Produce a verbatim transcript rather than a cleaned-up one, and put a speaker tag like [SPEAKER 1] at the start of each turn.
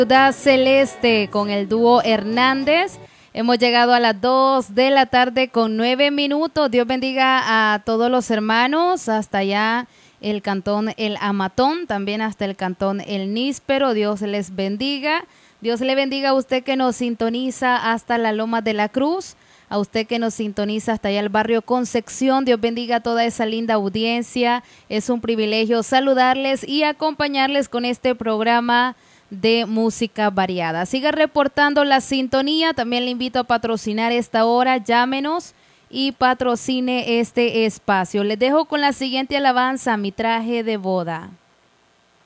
[SPEAKER 1] Ciudad Celeste con el dúo Hernández. Hemos llegado a las dos de la tarde con nueve minutos. Dios bendiga a todos los hermanos hasta allá el cantón El Amatón, también hasta el cantón El Níspero. Dios les bendiga. Dios le bendiga a usted que nos sintoniza hasta la Loma de la Cruz, a usted que nos sintoniza hasta allá el barrio Concepción. Dios bendiga a toda esa linda audiencia. Es un privilegio saludarles y acompañarles con este programa de música variada. Siga reportando la sintonía. También le invito a patrocinar esta hora. Llámenos y patrocine este espacio. Les dejo con la siguiente alabanza, Mi traje de boda.